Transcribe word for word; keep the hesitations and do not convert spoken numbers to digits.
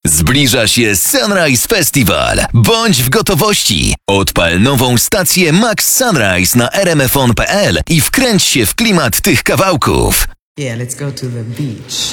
Zbliża się Sunrise Festival. Bądź w gotowości. Odpal nową stację Max Sunrise na r m f on kropka p l i wkręć się w klimat tych kawałków. Yeah, let's go to the beach.